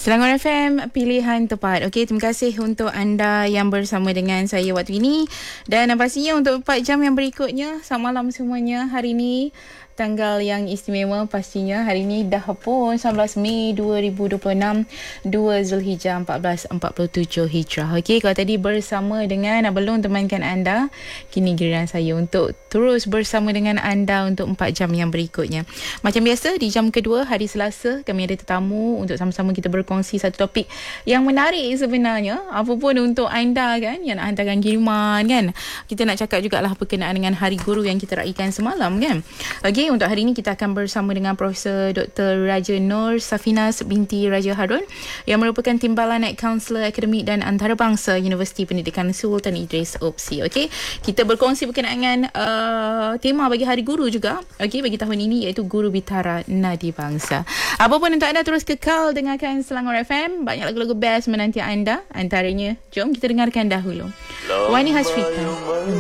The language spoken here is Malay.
Selangor FM, pilihan tepat. Okey, terima kasih untuk anda yang bersama dengan saya waktu ini. Dan pastinya untuk 4 jam yang berikutnya, selamat malam semuanya. Hari ini tanggal yang istimewa pastinya. Hari ini dah pun 19 Mei 2026, 2 Zulhijjah 1447 Hijrah. Okey, kalau tadi bersama dengan belum temankan anda, kini giliran saya untuk terus bersama dengan anda untuk 4 jam yang berikutnya. Macam biasa, di jam kedua hari Selasa, kami ada tetamu untuk sama-sama kita berkongsi satu topik yang menarik sebenarnya. Apapun untuk anda kan, yang nak hantarkan kiriman kan. Kita nak cakap jugalah berkenaan dengan Hari Guru yang kita raikan semalam kan. Okey, untuk hari ini kita akan bersama dengan Profesor Dr. Raja Nur Safinas binti Raja Harun yang merupakan Timbalan Kaunselor Akademik dan Antarabangsa Universiti Pendidikan Sultan Idris OPSI. Okey, kita berkongsi berkenaan dengan tema bagi Hari Guru juga. Okey, bagi tahun ini iaitu Guru Bitara Nadi Bangsa. Apapun untuk anda terus kekal dengarkan Selangor FM. Banyak lagu-lagu best menanti anda. Antaranya, jom kita dengarkan dahulu Wani Hasrika.